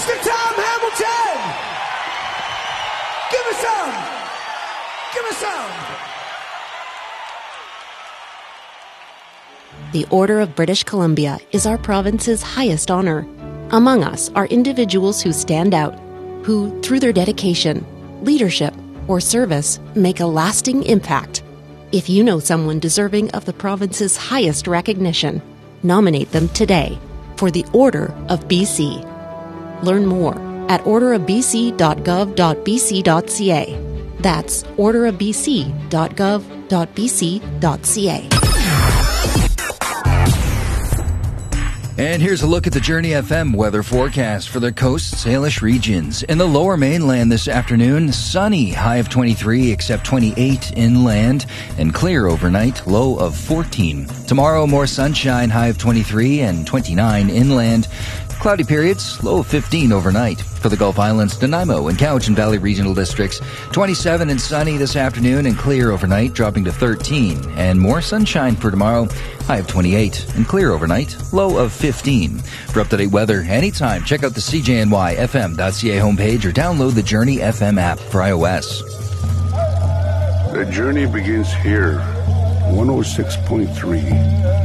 Mr. Tom Hamilton! Give us some! Give us some! The Order of British Columbia is our province's highest honor. Among us are individuals who stand out, who, through their dedication, leadership, or service, make a lasting impact. If you know someone deserving of the province's highest recognition, nominate them today for the Order of BC. Learn more at orderofbc.gov.bc.ca. That's orderofbc.gov.bc.ca. And here's a look at the Journey FM weather forecast for the Coast Salish regions. In the lower mainland this afternoon, sunny, high of 23, except 28 inland, and clear overnight, low of 14. Tomorrow, more sunshine, high of 23 and 29 inland. Cloudy periods, low of 15 overnight. For the Gulf Islands, Nanaimo and Cowichan Valley regional districts, 27 and sunny this afternoon and clear overnight, dropping to 13. And more sunshine for tomorrow, high of 28 and clear overnight, low of 15. For up-to-date weather anytime, check out the CJNYFM.ca homepage or download the Journey FM app for iOS. The journey begins here, 106.3.